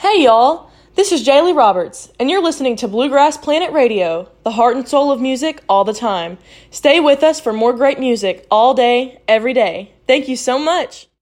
Hey y'all, this is Jaylee Roberts, and you're listening to Bluegrass Planet Radio, the heart and soul of music all the time. Stay with us for more great music all day, every day. Thank you so much.